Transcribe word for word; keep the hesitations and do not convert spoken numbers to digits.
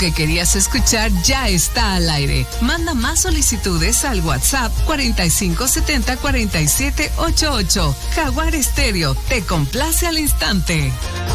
que querías escuchar ya está al aire. Manda más solicitudes al WhatsApp cuarenta y cinco setenta cuarenta y siete ochenta y ocho. Jaguar Estéreo te complace al instante.